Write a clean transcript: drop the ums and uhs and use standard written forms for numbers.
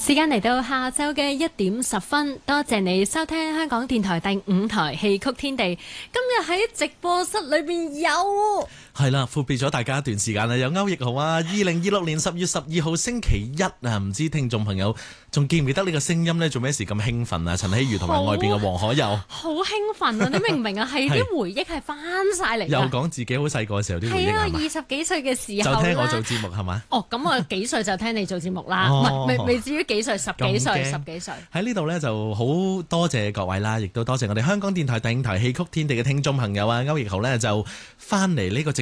時間嚟到下晝嘅1:10，多謝你收聽香港電台第5台戲曲天地。今日喺直播室裏邊有係啦，闊別咗大家一段時間啦，有歐奕豪啊。2026年10月12號星期一啊，唔知聽眾朋友仲記唔記得呢個聲音呢？做咩事咁興奮啊？陳希如同埋外邊嘅黃可友， 好興奮啊！你明唔明啊？係啲回憶係翻晒嚟， 又講自己好細個嘅時候啲回憶係啊，20幾歲嘅時候就聽我做節目係嘛？ 哦，咁我幾歲就聽你做節目啦，未至於幾歲，十幾歲。 喺呢度呢就好多謝各位啦，亦都多謝我哋香港電台第5台戲曲天地嘅聽眾朋友啊。歐奕豪呢就翻嚟呢個